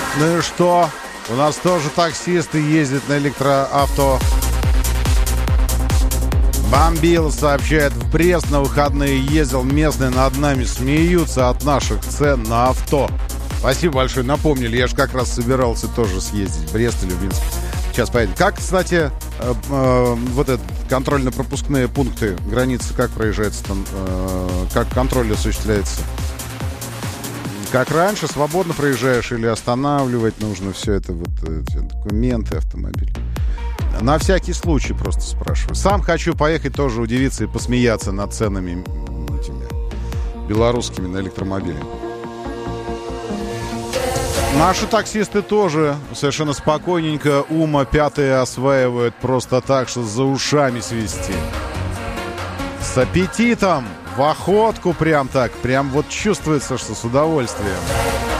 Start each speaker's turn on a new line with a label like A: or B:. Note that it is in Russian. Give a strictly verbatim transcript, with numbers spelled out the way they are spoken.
A: Ну и что? У нас тоже таксисты ездят на электроавто. Бомбил, сообщает, в Брест на выходные ездил, местные над нами смеются от наших цен на авто. Спасибо большое, напомнили, я же как раз собирался тоже съездить в Брест или в Минск. Сейчас поедем. Как, кстати, э, э, вот это контрольно-пропускные пункты, границы, как проезжается там, э, как контроль осуществляется? Как раньше, свободно проезжаешь или останавливать нужно все это, вот эти документы, автомобиль? На всякий случай просто спрашиваю. Сам хочу поехать тоже удивиться и посмеяться над ценами этими белорусскими на электромобили. Наши таксисты тоже совершенно спокойненько ума пятые осваивают просто так, что за ушами свести. С аппетитом, в охотку прям так, прям вот чувствуется, что с удовольствием.